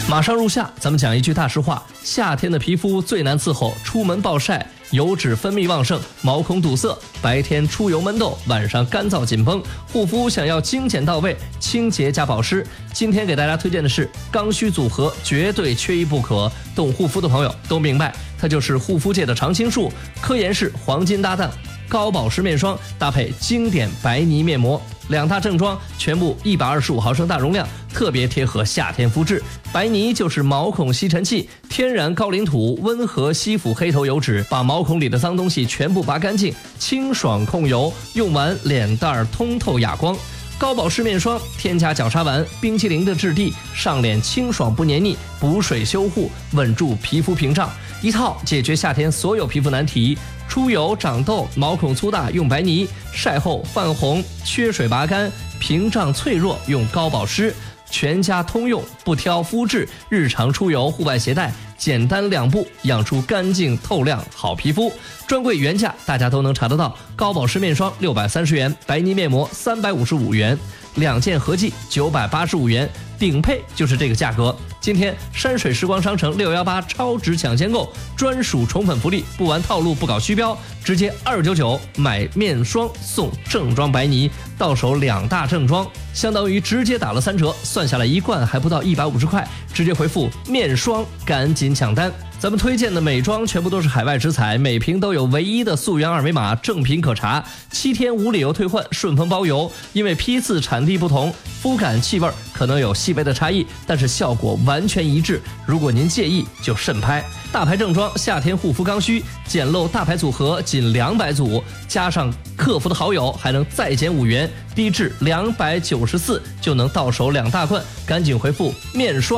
马上入夏，咱们讲一句大实话：夏天的皮肤最难伺候，出门暴晒，油脂分泌旺盛，毛孔堵塞，白天出油闷痘，晚上干燥紧绷。护肤想要精简到位，清洁加保湿。今天给大家推荐的是刚需组合，绝对缺一不可。懂护肤的朋友都明白，它就是护肤界的常青树，科颜氏黄金搭档。高保湿面霜搭配经典白泥面膜，两大正装，全部125毫升大容量，特别贴合夏天肤质。白泥就是毛孔吸尘器，天然高岭土，温和吸附黑头油脂，把毛孔里的脏东西全部拔干净，清爽控油，用完脸蛋通透哑光。高保湿面霜添加角鲨烷，冰淇淋的质地，上脸清爽不黏腻，补水修护，稳住皮肤屏障，一套解决夏天所有皮肤难题。出油、长痘、毛孔粗大用白泥，晒后泛红、缺水拔干、屏障脆弱用高保湿，全家通用，不挑肤质，日常出游、户外携带，简单2步养出干净透亮好皮肤。专柜原价大家都能查得到，高保湿面霜630元，白泥面膜355元，2件合计985元，顶配就是这个价格。今天山水时光商城618超值抢先购，专属宠粉福利，不玩套路不搞虚标，直接299买面霜送正装白泥，到手2大正装，相当于直接打了3折，算下来一罐还不到150块，直接回复面霜赶紧抢单。咱们推荐的美妆全部都是海外直采，每瓶都有唯一的溯源2维码，正品可查，7天无理由退换，顺丰包邮。因为批次产地不同，肤感气味可能有细微的差异，但是效果完全一致。如果您介意，就慎拍。大牌正装夏天护肤刚需，简陋大牌组合仅200组，加上客服的好友还能再减5元，低至294就能到手2大罐，赶紧回复面霜